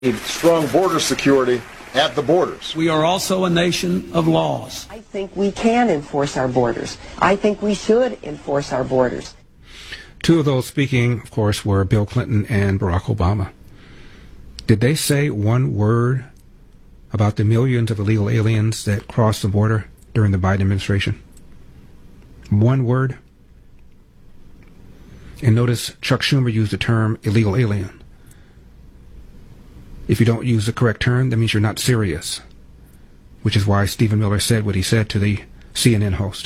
need strong border security at the borders. We are also a nation of laws. I think we can enforce our borders. I think we should enforce our borders. Two of those speaking, of course, were Bill Clinton and Barack Obama. Did they say one word about the millions of illegal aliens that crossed the border during the Biden administration? One word? And notice Chuck Schumer used the term illegal alien. If you don't use the correct term, that means you're not serious, which is why Stephen Miller said what he said to the CNN host.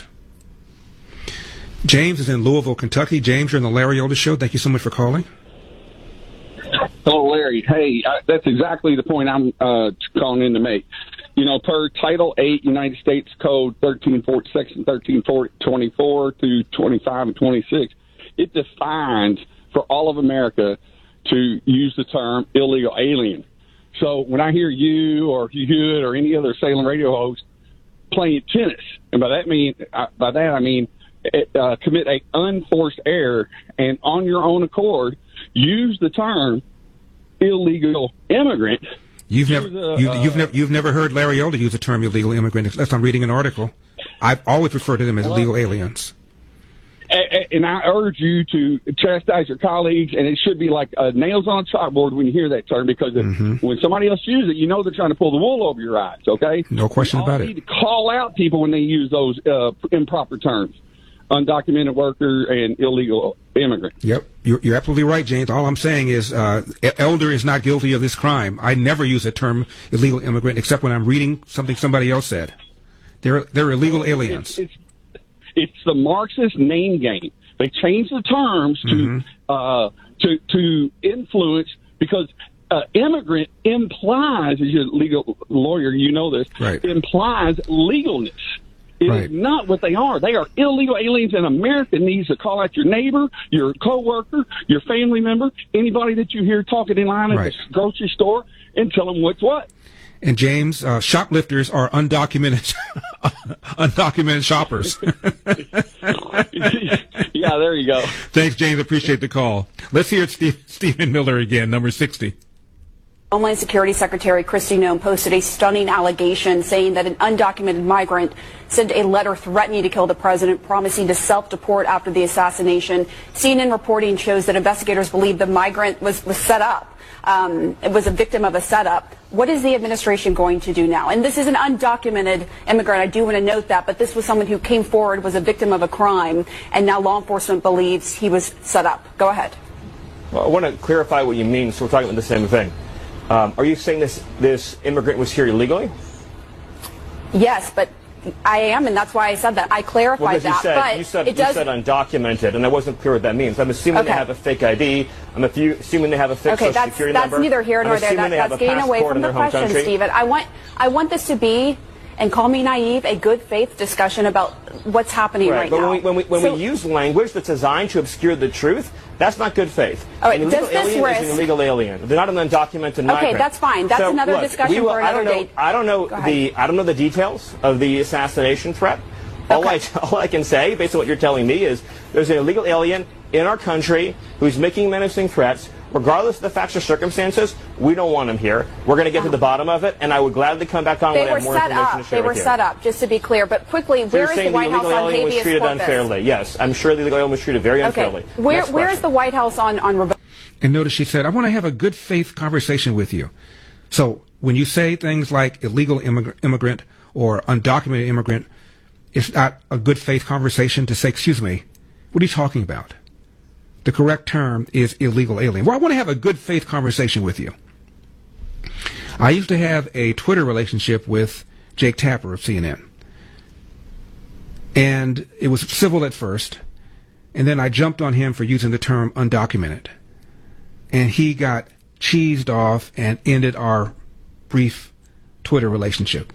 James is in Louisville, Kentucky. James, you're on the Larry Elder Show. Thank you so much for calling. Hello, Larry. Hey, that's exactly the point I'm calling in to make. You know, per Title 8 United States Code 1340, Section 1324 to 25 and 26, it defines for all of America to use the term illegal alien. So when I hear you or Hewitt or any other Salem radio host playing tennis, and by that I mean commit an unforced error and on your own accord use the term illegal immigrant. You've never heard Larry Elder use the term illegal immigrant, unless I'm reading an article. I've always referred to them as illegal aliens. And I urge you to chastise your colleagues, and it should be like nails on a chalkboard when you hear that term, because when somebody else uses it, you know they're trying to pull the wool over your eyes, okay? No question about it. You need to call out people when they use those improper terms, undocumented worker and illegal immigrant. Yep, you're absolutely right, James. All I'm saying is Elder is not guilty of this crime. I never use the term illegal immigrant except when I'm reading something somebody else said. They're illegal aliens. It's the Marxist name game. They change the terms to influence, because immigrant implies, as a legal lawyer, you know this, right, implies legalness. It is not what they are. They are illegal aliens, and America needs to call out your neighbor, your coworker, your family member, anybody that you hear talking in line at the grocery store, and tell them what's what. And James, shoplifters are undocumented shoppers. Yeah, there you go. Thanks, James. Appreciate the call. Let's hear Stephen Miller again, number 60. Homeland Security Secretary Kristi Noem posted a stunning allegation saying that an undocumented migrant sent a letter threatening to kill the president, promising to self-deport after the assassination. CNN reporting shows that investigators believe the migrant was set up. It was a victim of a setup. What is the administration going to do now? And this is an undocumented immigrant. I do want to note that, but this was someone who came forward, was a victim of a crime, and now law enforcement believes he was set up. Go ahead. Well, I want to clarify what you mean, so we're talking about the same thing. Are you saying this immigrant was here illegally? Yes, but I am, and that's why I said that. I clarified that. You said undocumented, and I wasn't clear what that means. I'm assuming they have a fake ID. I'm assuming they have a fake Social Security number. That's neither here nor there. That's getting away from the question, Stephen. I want this to be, and call me naive, a good faith discussion about what's happening right now. But when we use language that's designed to obscure the truth, that's not good faith. All right, an illegal alien is an illegal alien. They're not an undocumented migrant. Okay, that's fine. That's another discussion for another day. I don't know the details of the assassination threat. All I can say, based on what you're telling me, is there's an illegal alien in our country who's making menacing threats. Regardless of the facts or circumstances, we don't want him here. We're going to get to the bottom of it, and I would gladly come back on when I have more information to share with you. They were set up, just to be clear. But quickly, where is the White House on habeas corpus? Was treated unfairly. Yes, I'm sure the illegal alien was treated very unfairly. Where is the White House on And notice she said, I want to have a good faith conversation with you. So when you say things like illegal immigrant or undocumented immigrant, it's not a good faith conversation to say, excuse me, what are you talking about? The correct term is illegal alien. Well, I want to have a good faith conversation with you. I used to have a Twitter relationship with Jake Tapper of CNN. And it was civil at first. And then I jumped on him for using the term undocumented. And he got cheesed off and ended our brief Twitter relationship.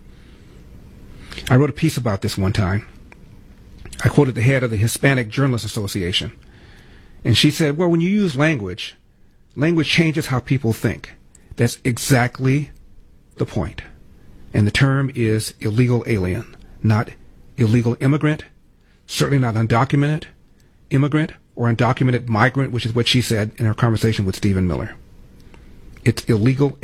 I wrote a piece about this one time. I quoted the head of the Hispanic Journalists Association. And she said, well, when you use language changes how people think. That's exactly the point. And the term is illegal alien, not illegal immigrant, certainly not undocumented immigrant or undocumented migrant, which is what she said in her conversation with Stephen Miller. It's illegal